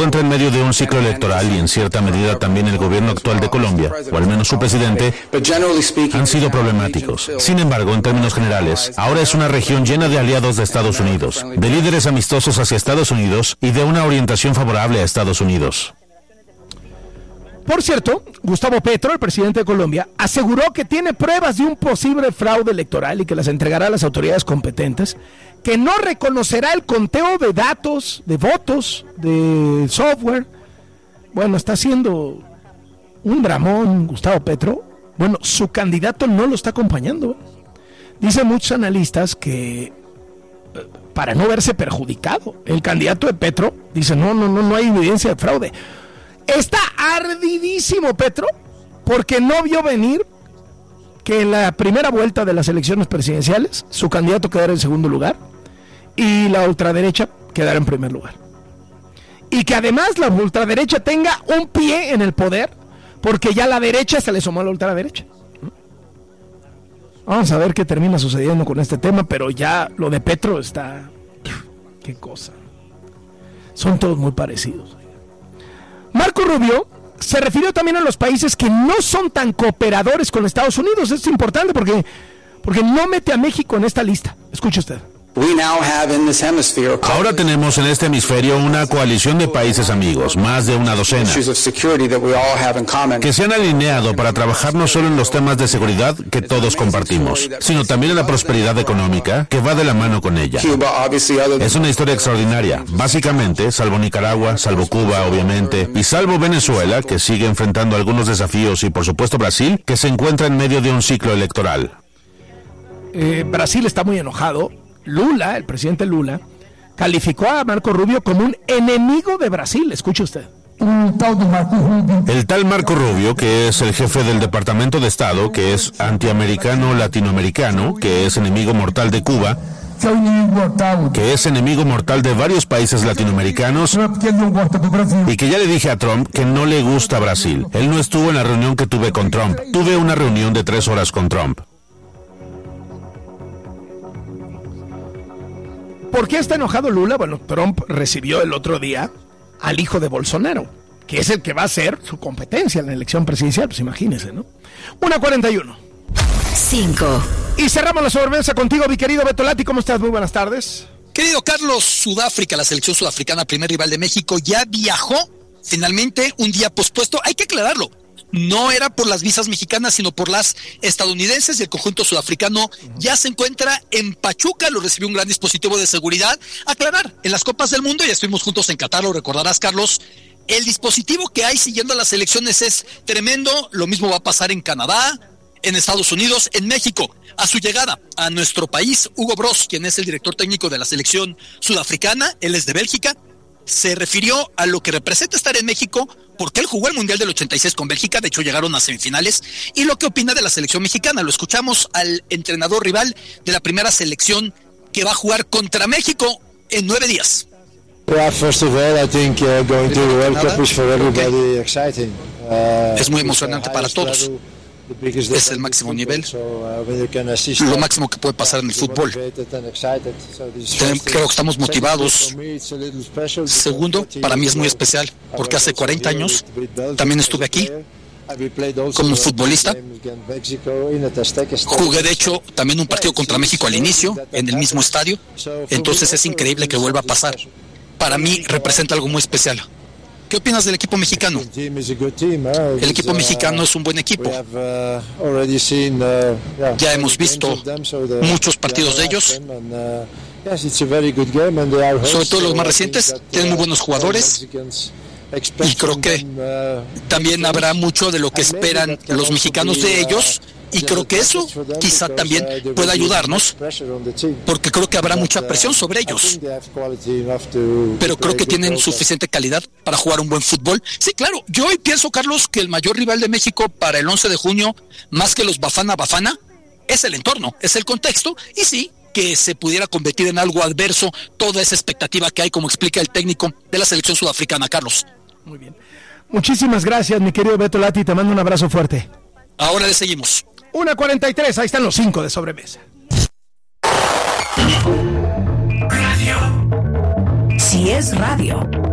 encuentra en medio de un ciclo electoral y en cierta medida también el gobierno actual de Colombia, o al menos su presidente, han sido problemáticos. Sin embargo, en términos generales, ahora es una región llena de aliados de Estados Unidos, de líderes amistosos hacia Estados Unidos y de una orientación favorable a Estados Unidos. Por cierto, Gustavo Petro, el presidente de Colombia, aseguró que tiene pruebas de un posible fraude electoral y que las entregará a las autoridades competentes, que no reconocerá el conteo de datos, de votos, de software. Bueno, está haciendo un dramón Gustavo Petro. Bueno, su candidato no lo está acompañando. Dicen muchos analistas que para no verse perjudicado, el candidato de Petro dice no hay evidencia de fraude. Está ardidísimo Petro porque no vio venir que en la primera vuelta de las elecciones presidenciales su candidato quedara en segundo lugar y la ultraderecha quedara en primer lugar. Y que además la ultraderecha tenga un pie en el poder porque ya la derecha se le sumó a la ultraderecha. Vamos a ver qué termina sucediendo con este tema, pero ya lo de Petro está... qué cosa. Son todos muy parecidos. Marco Rubio se refirió también a los países que no son tan cooperadores con Estados Unidos. Esto es importante porque no mete a México en esta lista. Escuche usted. Ahora tenemos en este hemisferio una coalición de países amigos, más de una docena, que se han alineado para trabajar no solo en los temas de seguridad que todos compartimos, sino también en la prosperidad económica que va de la mano con ella. Es una historia extraordinaria. Básicamente, salvo Nicaragua, salvo Cuba, obviamente, y salvo Venezuela, que sigue enfrentando algunos desafíos, y por supuesto Brasil, que se encuentra en medio de un ciclo electoral. Brasil está muy enojado. Lula, el presidente Lula, calificó a Marco Rubio como un enemigo de Brasil. Escuche usted. El tal Marco Rubio, que es el jefe del Departamento de Estado, que es antiamericano latinoamericano, que es enemigo mortal de Cuba, que es enemigo mortal de varios países latinoamericanos, y que ya le dije a Trump que no le gusta Brasil. Él no estuvo en la reunión que tuve con Trump. Tuve una reunión de 3 horas con Trump. ¿Por qué está enojado Lula? Bueno, Trump recibió el otro día al hijo de Bolsonaro, que es el que va a ser su competencia en la elección presidencial, pues imagínese, ¿no? 1:41. 5. Y cerramos la sobremesa contigo, mi querido Beto Lati. ¿Cómo estás? Muy buenas tardes. Querido Carlos, Sudáfrica, la selección sudafricana, primer rival de México, ya viajó finalmente un día pospuesto. Hay que aclararlo. No era por las visas mexicanas, sino por las estadounidenses, y el conjunto sudafricano ya se encuentra en Pachuca. Lo recibió un gran dispositivo de seguridad. Aclarar, en las Copas del Mundo, ya estuvimos juntos en Qatar, lo recordarás, Carlos, el dispositivo que hay siguiendo a las elecciones es tremendo. Lo mismo va a pasar en Canadá, en Estados Unidos, en México. A su llegada a nuestro país, Hugo Broos, quien es el director técnico de la selección sudafricana, él es de Bélgica, se refirió a lo que representa estar en México, porque él jugó el Mundial del 86 con Bélgica, de hecho llegaron a semifinales, y lo que opina de la selección mexicana. Lo escuchamos al entrenador rival de la primera selección que va a jugar contra México en 9 días. First of all, I think going to the World Cup is for everybody exciting. Es muy emocionante para todos. Es el máximo nivel, lo máximo que puede pasar en el fútbol. Creo que estamos motivados. Segundo, para mí es muy especial, porque hace 40 años también estuve aquí como futbolista. Jugué de hecho también un partido contra México al inicio, en el mismo estadio. Entonces es increíble que vuelva a pasar. Para mí representa algo muy especial. ¿Qué opinas del equipo mexicano? El equipo mexicano es un buen equipo. Ya hemos visto muchos partidos de ellos. Sobre todo los más recientes. Tienen muy buenos jugadores. Y creo que también habrá mucho de lo que esperan los mexicanos de ellos. Y creo que eso quizá también pueda ayudarnos, porque creo que habrá mucha presión sobre ellos. Pero creo que tienen suficiente calidad para jugar un buen fútbol. Sí, claro, yo hoy pienso, Carlos, que el mayor rival de México para el 11 de junio, más que los Bafana, es el entorno, es el contexto, y sí, que se pudiera convertir en algo adverso toda esa expectativa que hay, como explica el técnico de la selección sudafricana, Carlos. Muy bien. Muchísimas gracias, mi querido Beto Lati, te mando un abrazo fuerte. Ahora le seguimos. 1:43, ahí están los 5 de sobremesa. Radio. Si es radio.